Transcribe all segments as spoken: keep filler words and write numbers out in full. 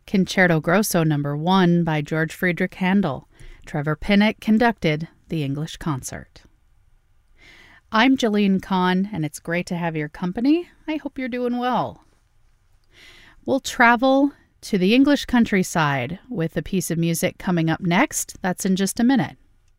Concerto Grosso Number one by George Friedrich Handel. Trevor Pinnock conducted the English concert. I'm Jillian Kahn, and it's great to have your company. I hope you're doing well. We'll travel to the English countryside with a piece of music coming up next. That's in just a minute.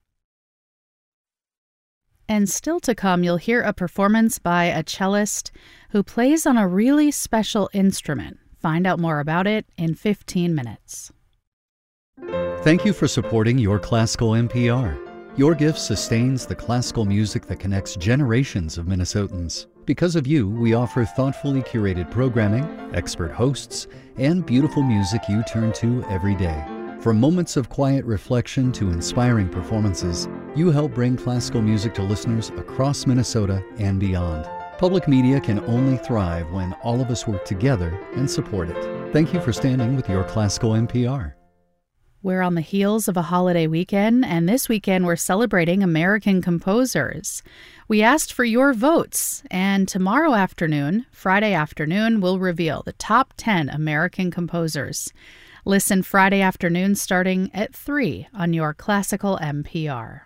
And still to come, you'll hear a performance by a cellist who plays on a really special instrument. Find out more about it in fifteen minutes. Thank you for supporting Your Classical N P R. Your gift sustains the classical music that connects generations of Minnesotans. Because of you, we offer thoughtfully curated programming, expert hosts, and beautiful music you turn to every day. From moments of quiet reflection to inspiring performances, you help bring classical music to listeners across Minnesota and beyond. Public media can only thrive when all of us work together and support it. Thank you for standing with Your Classical N P R. We're on the heels of a holiday weekend, and this weekend we're celebrating American composers. We asked for your votes, and tomorrow afternoon, Friday afternoon, we'll reveal the top ten American composers. Listen Friday afternoon starting at three on Your Classical N P R.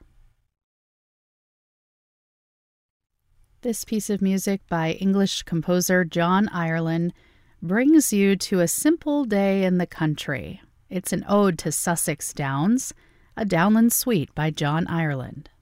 This piece of music by English composer John Ireland brings you to a simple day in the country. It's an ode to Sussex Downs, a Downland Suite by John Ireland.